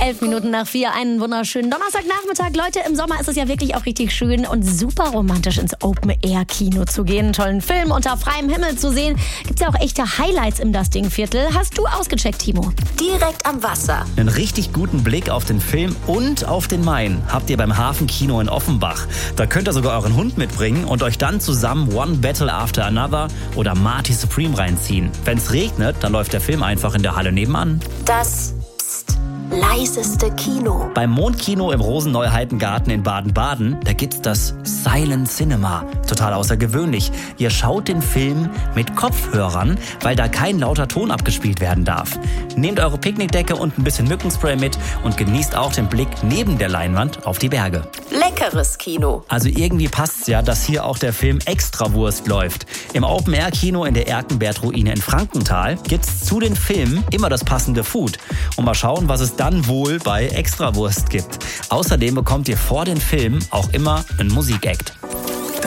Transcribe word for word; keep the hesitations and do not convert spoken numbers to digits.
Elf Minuten nach vier, einen wunderschönen Donnerstagnachmittag. Leute, im Sommer ist es ja wirklich auch richtig schön und super romantisch ins Open-Air-Kino zu gehen, einen tollen Film unter freiem Himmel zu sehen. Gibt's ja auch echte Highlights im Dusting-Viertel. Hast du ausgecheckt, Timo? Direkt am Wasser. Einen richtig guten Blick auf den Film und auf den Main habt ihr beim Hafenkino in Offenbach. Da könnt ihr sogar euren Hund mitbringen und euch dann zusammen One Battle After Another oder Marty Supreme reinziehen. Wenn's regnet, dann läuft der Film einfach in der Halle nebenan. Das Psst, leiseste Kino. Beim Mondkino im Rosen-Neuheiten-Garten in Baden-Baden, da gibt's das Silent Cinema. Total außergewöhnlich. Ihr schaut den Film mit Kopfhörern, weil da kein lauter Ton abgespielt werden darf. Nehmt eure Picknickdecke und ein bisschen Mückenspray mit und genießt auch den Blick neben der Leinwand auf die Berge. Leckeres Kino. Also irgendwie passt's ja, dass hier auch der Film Extrawurst läuft. Im Open-Air-Kino in der Erkenberg-Ruine in Frankenthal gibt's zu den Filmen immer das passende Food. Und mal schauen, was es dann wohl bei Extrawurst gibt. Außerdem bekommt ihr vor den Filmen auch immer einen Musikact.